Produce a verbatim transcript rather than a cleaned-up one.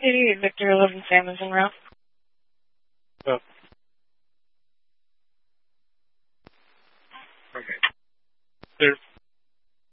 Hey, Victor eleven Sam is en route. Oh. Okay. There's